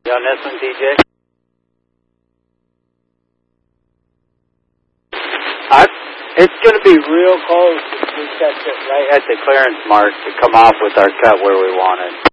on this one, TJ? It's going to be real close if we catch it right at the clearance mark to come off with our cut where we want it.